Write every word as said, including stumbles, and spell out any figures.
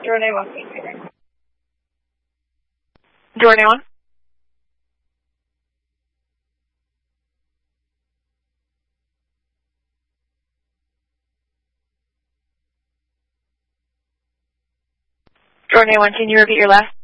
Jordan one, please. Jordan one. Jordan one, can you repeat your last